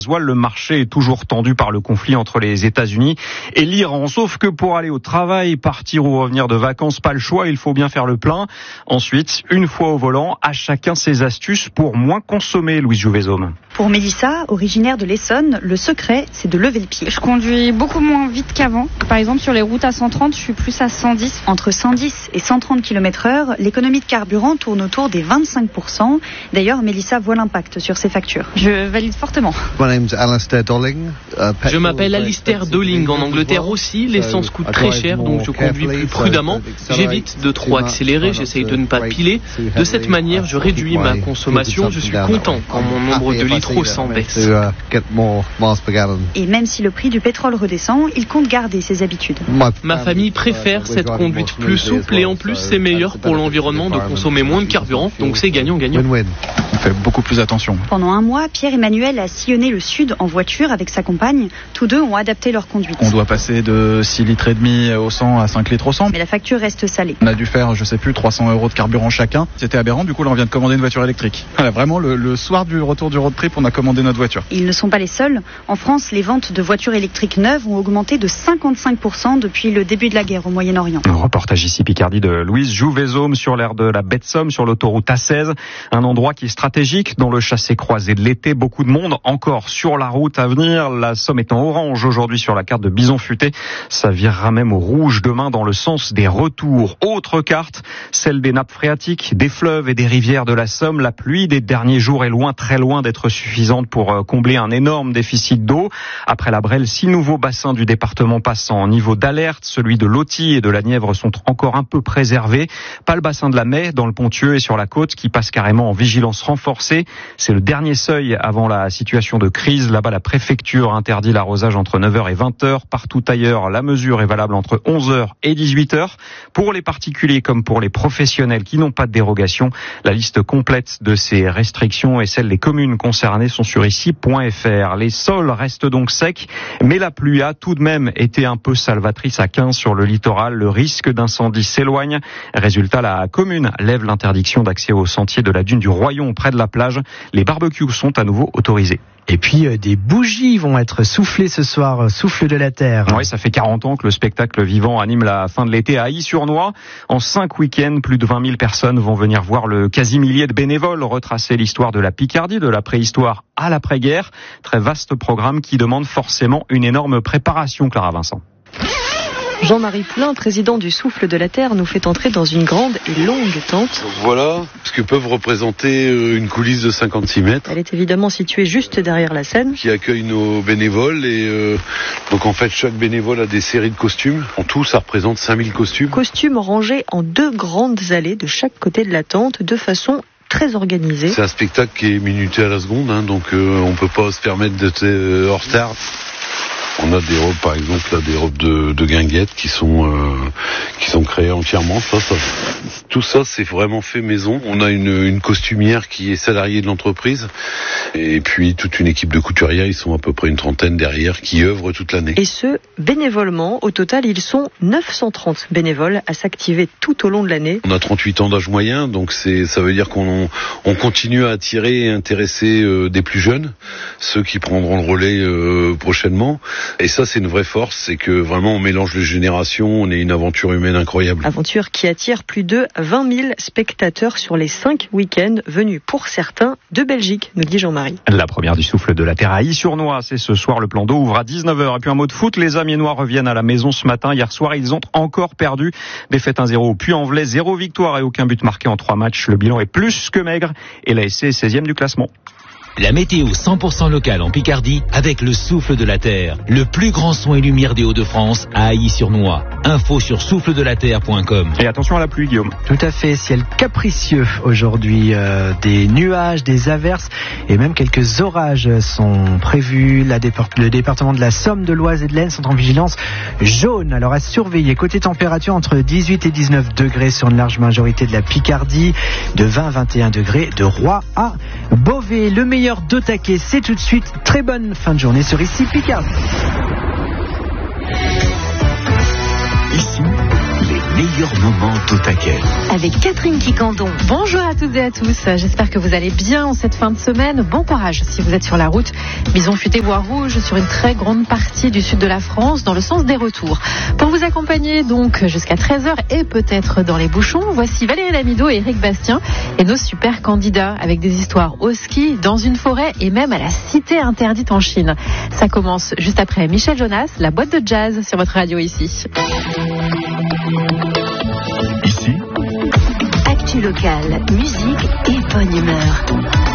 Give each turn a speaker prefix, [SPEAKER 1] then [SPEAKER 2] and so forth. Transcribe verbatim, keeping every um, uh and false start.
[SPEAKER 1] Le marché est toujours tendu par le conflit entre les États-Unis et l'Iran. Sauf que pour aller au travail, partir ou revenir de vacances, pas le choix, il faut bien faire le plein. Ensuite, une fois au volant, à chacun ses astuces pour moins consommer, Louise Jouvezaume.
[SPEAKER 2] Pour Mélissa, originaire de l'Essonne, le secret, c'est de lever le pied.
[SPEAKER 3] Je conduis beaucoup moins vite qu'avant. Par exemple, sur les routes à cent trente, je suis plus à cent dix.
[SPEAKER 2] Entre cent dix et cent trente kilomètres heure, l'économie de carburant tourne autour des vingt-cinq pour cent. D'ailleurs, Mélissa voit l'impact sur ses factures.
[SPEAKER 3] Je valide fortement.
[SPEAKER 4] Je m'appelle Alistair Dolling. En Angleterre aussi, l'essence coûte très cher, donc je conduis plus prudemment. J'évite de trop accélérer, j'essaye de ne pas piler. De cette manière, je réduis ma consommation. Je suis content quand mon nombre de litres s'en baisse.
[SPEAKER 2] Et même si le prix du pétrole redescend, il compte garder ses habitudes.
[SPEAKER 4] Ma famille préfère cette conduite plus souple et en plus, c'est meilleur pour l'environnement de consommer moins de carburant, donc c'est gagnant-gagnant.
[SPEAKER 5] On fait beaucoup plus attention.
[SPEAKER 2] Pendant un mois, Pierre-Emmanuel a sillonné le sud en voiture avec sa compagne. Tous deux ont adapté leur conduite.
[SPEAKER 5] On doit passer de six litres et demi au cent à cinq litres au cent.
[SPEAKER 2] Mais la facture reste salée.
[SPEAKER 5] On a dû faire, je sais plus, trois cents euros de carburant chacun. C'était aberrant, du coup là on vient de commander une voiture électrique. Voilà, vraiment le, le soir du retour du road trip, on a commandé notre voiture.
[SPEAKER 2] Ils ne sont pas les seuls. En France, les ventes de voitures électriques neuves ont augmenté de cinquante-cinq pour cent depuis le début de la guerre au Moyen-Orient.
[SPEAKER 1] Un reportage ici Picardie de Louise Jouvezaume sur l'aire de la baie de Somme, sur l'autoroute A seize. Un endroit qui est stratégique dans le chassé-croisé de l'été. Beaucoup de monde encore sur la route à venir. La Somme est en orange aujourd'hui sur la carte de Bison Futé. Ça virera même au rouge demain dans le sens des retours. Autre carte, celle des nappes phréatiques, des fleuves et des rivières de la Somme. La pluie des derniers jours est loin, très loin d'être suffisante pour combler un énorme déficit d'eau. Après la Brelle, six nouveaux bassins du département passent en niveau d'alerte. Celui de l'Authie et de la Nièvre sont encore un peu préservés. Pas le bassin de la Mai dans le Ponthieu et sur la côte qui passe carrément en vigilance renforcée. C'est le dernier seuil avant la situation de crise. Là-bas, la préfecture interdit l'arrosage entre neuf heures et vingt heures. Partout ailleurs, la mesure est valable entre onze heures et dix-huit heures. Pour les particuliers comme pour les professionnels qui n'ont pas de dérogation, la liste complète de ces restrictions et celle des communes concernées sont sur ici point f r. Les sols restent donc secs, mais la pluie a tout de même été un peu salvatrice à quinze sur le littoral. Le risque d'incendie s'éloigne. Résultat, la commune lève l'interdiction d'accès au sentier de la dune du Royon près de la plage. Les barbecues sont à nouveau autorisés.
[SPEAKER 6] Et puis euh, des bougies vont être soufflées ce soir, souffle de la terre.
[SPEAKER 1] Oui, ça fait quarante ans que le spectacle vivant anime la fin de l'été à Ailly-sur-Noix. En cinq week-ends, plus de vingt mille personnes vont venir voir le quasi-millier de bénévoles retracer l'histoire de la Picardie, de la préhistoire à l'après-guerre. Très vaste programme qui demande forcément une énorme préparation, Clara Vincent.
[SPEAKER 7] Jean-Marie Poulain, président du Souffle de la Terre, nous fait entrer dans une grande et longue tente.
[SPEAKER 8] Voilà ce que peuvent représenter une coulisse de cinquante-six mètres.
[SPEAKER 7] Elle est évidemment située juste derrière la scène.
[SPEAKER 8] Qui accueille nos bénévoles et euh, donc en fait chaque bénévole a des séries de costumes. En tout, ça représente cinq mille costumes.
[SPEAKER 7] Costumes rangés en deux grandes allées de chaque côté de la tente de façon très organisée.
[SPEAKER 8] C'est un spectacle qui est minuté à la seconde, hein, donc euh, on peut pas se permettre d'être euh, en retard. On a des robes, par exemple, là, des robes de, de guinguettes qui sont euh, qui sont créées entièrement. Ça, ça, tout ça, c'est vraiment fait maison. On a une, une costumière qui est salariée de l'entreprise, et puis toute une équipe de couturiers. Ils sont à peu près une trentaine derrière qui œuvrent toute l'année.
[SPEAKER 7] Et ce, bénévolement. Au total, ils sont neuf cent trente bénévoles à s'activer tout au long de l'année.
[SPEAKER 8] On a trente-huit ans d'âge moyen, donc c'est ça veut dire qu'on on continue à attirer et intéresser euh, des plus jeunes, ceux qui prendront le relais euh, prochainement. Et ça, c'est une vraie force, c'est que vraiment on mélange les générations, on est une aventure humaine incroyable.
[SPEAKER 7] Aventure qui attire plus de vingt mille spectateurs sur les cinq week-ends, venus pour certains de Belgique, nous dit Jean-Marie.
[SPEAKER 1] La première du Souffle de la Terre à Ailly-sur-Noix, c'est ce soir, le plan d'eau ouvre à dix-neuf heures. Et puis un mot de foot, les Amiénois reviennent à la maison ce matin. Hier soir, ils ont encore perdu. Défaite un zéro au Puy-en-Velay, zéro victoire et aucun but marqué en trois matchs. Le bilan est plus que maigre et l'A S C est seizième du classement.
[SPEAKER 9] La météo cent pour cent locale en Picardie avec le Souffle de la Terre. Le plus grand son et lumière des Hauts-de-France à Ailly-sur-Noix. Info sur souffle de la terre point com.
[SPEAKER 1] Et attention à la pluie, Guillaume.
[SPEAKER 6] Tout à fait, ciel capricieux aujourd'hui. Euh, des nuages, des averses et même quelques orages sont prévus. La départ- le département de la Somme, de l'Oise et de l'Aisne sont en vigilance jaune. Alors à surveiller. Côté température, entre dix-huit et dix-neuf degrés sur une large majorité de la Picardie. De vingt à vingt et un degrés de Roy à Beauvais. Le meilleur de taquet, c'est tout de suite. Très bonne fin de journée sur Ici Picardie.
[SPEAKER 9] Ici, les meilleurs moments d'Otakel.
[SPEAKER 10] Avec Catherine Quicandon.
[SPEAKER 11] Bonjour à toutes et à tous. J'espère que vous allez bien en cette fin de semaine. Bon courage si vous êtes sur la route. Bison futé voie rouge sur une très grande partie du sud de la France dans le sens des retours. Pour vous accompagner donc jusqu'à treize heures et peut-être dans les bouchons, voici Valérie Lamido et Eric Bastien et nos super candidats avec des histoires au ski, dans une forêt et même à la cité interdite en Chine. Ça commence juste après Michel Jonas, la boîte de jazz sur votre radio ici.
[SPEAKER 9] Ici,
[SPEAKER 10] Actu locale, musique et bonne humeur.